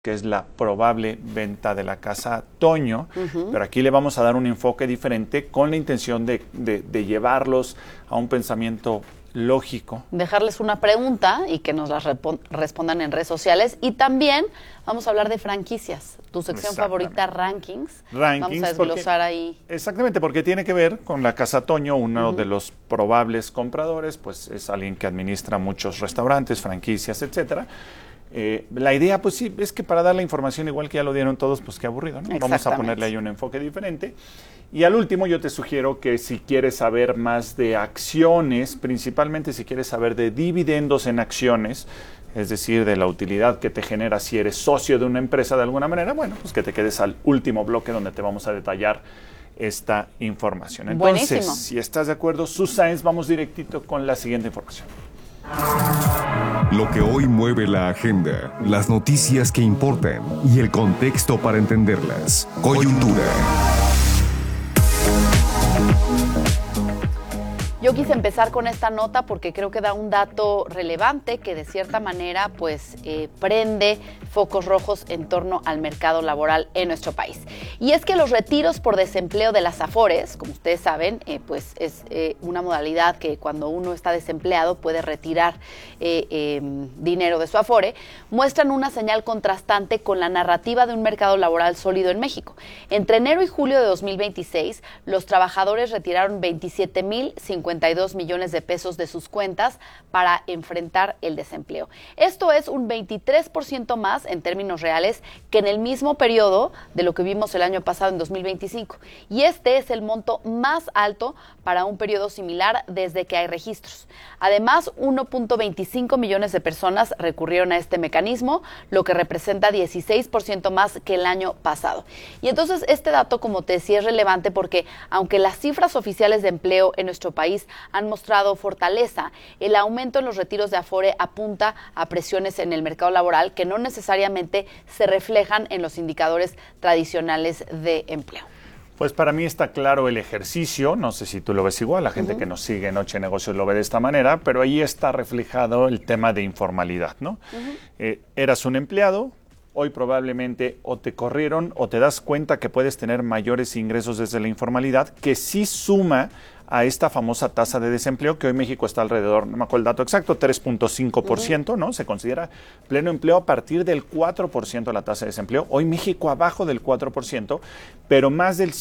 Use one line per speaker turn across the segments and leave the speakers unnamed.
que es la probable venta de la Casa Toño, pero aquí le vamos a dar un enfoque diferente con la intención de llevarlos a un pensamiento lógico.
Dejarles una pregunta y que nos la respondan en redes sociales. Y también vamos a hablar de franquicias. Tu sección favorita, Rankings. Vamos a desglosar ahí.
Exactamente, porque tiene que ver con la Casa Toño. Uno de los probables compradores, pues es alguien que administra muchos restaurantes, franquicias, etcétera. La idea, pues sí, es que para dar la información igual que ya lo dieron todos, pues qué aburrido, ¿no? Vamos a ponerle ahí un enfoque diferente. Y al último yo te sugiero que si quieres saber más de acciones, principalmente si quieres saber de dividendos en acciones, es decir, de la utilidad que te genera si eres socio de una empresa de alguna manera, bueno, pues que te quedes al último bloque donde te vamos a detallar esta información. Entonces, buenísimo. Si estás de acuerdo, Susains, vamos directito con la siguiente información.
Lo que hoy mueve la agenda, las noticias que importan y el contexto para entenderlas. Coyuntura.
Yo quise empezar con esta nota porque creo que da un dato relevante que de cierta manera pues prende focos rojos en torno al mercado laboral en nuestro país. Y es que los retiros por desempleo de las Afores, como ustedes saben, pues es una modalidad que cuando uno está desempleado puede retirar dinero de su Afore, muestran una señal contrastante con la narrativa de un mercado laboral sólido en México. Entre enero y julio de 2026, los trabajadores retiraron 27,052 millones de pesos de sus cuentas para enfrentar el desempleo. Esto es un 23% más en términos reales que en el mismo periodo de lo que vimos el año pasado en 2025. Y este es el monto más alto para un periodo similar desde que hay registros. Además, 1.25 millones de personas recurrieron a este mecanismo, lo que representa 16% más que el año pasado. Y entonces este dato, como te decía, es relevante porque aunque las cifras oficiales de empleo en nuestro país han mostrado fortaleza, el aumento en los retiros de Afore apunta a presiones en el mercado laboral que no necesariamente se reflejan en los indicadores tradicionales de empleo.
Pues para mí está claro el ejercicio, no sé si tú lo ves igual, la gente que nos sigue en Noche de Negocios lo ve de esta manera, pero ahí está reflejado el tema de informalidad, ¿no? Eras un empleado, hoy probablemente o te corrieron o te das cuenta que puedes tener mayores ingresos desde la informalidad, que sí suma a esta famosa tasa de desempleo que hoy México está alrededor, no me acuerdo el dato exacto, 3.5%, ¿no? Se considera pleno empleo a partir del 4% de la tasa de desempleo. Hoy México abajo del 4%, pero más del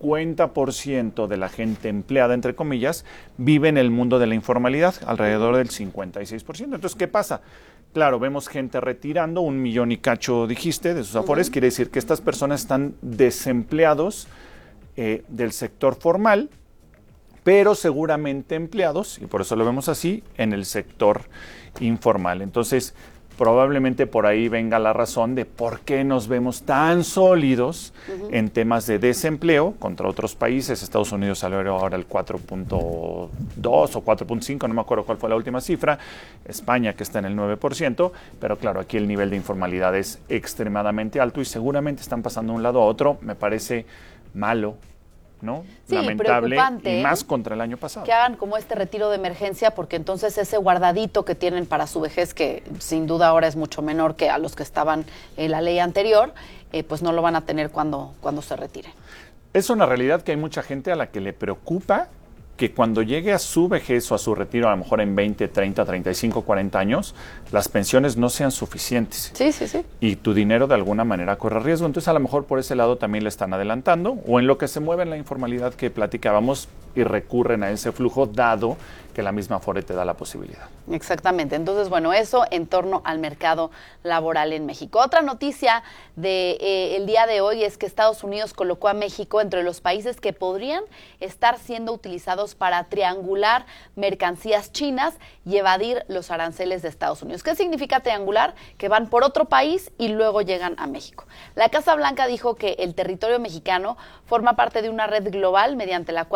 50% de la gente empleada, entre comillas, vive en el mundo de la informalidad, alrededor del 56%. Entonces, ¿qué pasa? Claro, vemos gente retirando, 1 millón y cacho dijiste, de sus Afores, quiere decir que estas personas están desempleados del sector formal, pero seguramente empleados, y por eso lo vemos así, en el sector informal. Entonces, probablemente por ahí venga la razón de por qué nos vemos tan sólidos en temas de desempleo contra otros países. Estados Unidos salió ahora el 4.2 o 4.5, no me acuerdo cuál fue la última cifra. España, que está en el 9%, pero claro, aquí el nivel de informalidad es extremadamente alto y seguramente están pasando de un lado a otro. Me parece malo, ¿no?
Sí,
lamentable, y más contra el año pasado.
Que hagan como este retiro de emergencia, porque entonces ese guardadito que tienen para su vejez, que sin duda ahora es mucho menor que a los que estaban en la ley anterior, pues no lo van a tener cuando se retiren.
Es una realidad que hay mucha gente a la que le preocupa que cuando llegue a su vejez o a su retiro, a lo mejor en 20, 30, 35, 40 años, las pensiones no sean suficientes.
Sí, sí, sí.
Y tu dinero de alguna manera corre riesgo. Entonces, a lo mejor por ese lado también le están adelantando, o en lo que se mueve en la informalidad que platicábamos y recurren a ese flujo, dado que la misma Afore te da la posibilidad.
Exactamente. Entonces, bueno, eso en torno al mercado laboral en México. Otra noticia del día de hoy es que Estados Unidos colocó a México entre los países que podrían estar siendo utilizados para triangular mercancías chinas y evadir los aranceles de Estados Unidos. ¿Qué significa triangular? Que van por otro país y luego llegan a México. La Casa Blanca dijo que el territorio mexicano forma parte de una red global mediante la cual productos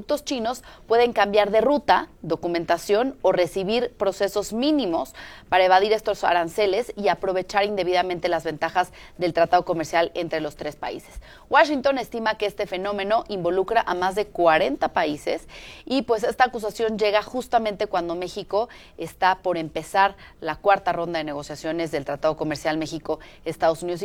productos chinos pueden cambiar de ruta, documentación o recibir procesos mínimos para evadir estos aranceles y aprovechar indebidamente las ventajas del tratado comercial entre los tres países. Washington estima que este fenómeno involucra a más de 40 países y pues esta acusación llega justamente cuando México está por empezar la cuarta ronda de negociaciones del Tratado Comercial México-Estados Unidos.